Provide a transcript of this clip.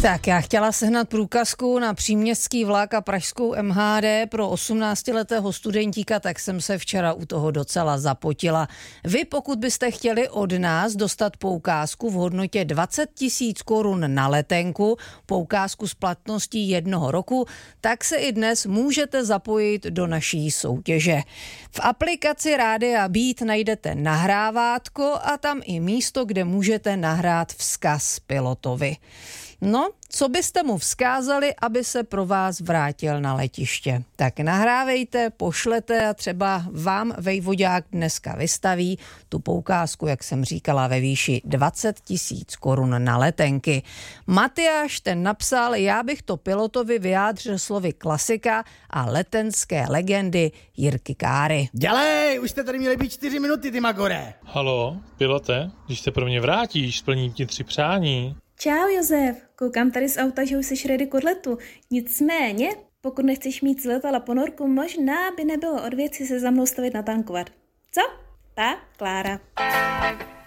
Tak já chtěla sehnat průkazku na příměstský vlak a pražskou MHD pro 18letého studentíka, tak jsem se včera u toho docela zapotila. Vy, pokud byste chtěli od nás dostat poukázku v hodnotě 20 000 korun na letenku, poukázku s platností 1 roku, tak se i dnes můžete zapojit do naší soutěže. V aplikaci Rádia Beat najdete nahrávátko a tam i místo, kde můžete nahrát vzkaz pilotovi. No, co byste mu vzkázali, aby se pro vás vrátil na letiště? Tak nahrávejte, pošlete a třeba vám vejvodák dneska vystaví tu poukázku, jak jsem říkala, ve výši 20 000 korun na letenky. Matyáš ten napsal, já bych to pilotovi vyjádřil slovy klasika a letenské legendy Jirky Káry. Dělej, už jste tady měli být 4 minuty, ty magore. Halo, pilote, když se pro mě vrátíš, splním ti 3 přání. Čau Josef, koukám tady z auta, že už jsi ready k odletu. Nicméně, pokud nechceš mít z letadla ponorku, možná by nebylo od věci se za mnou stavit natankovat. Co? Pa, Klára.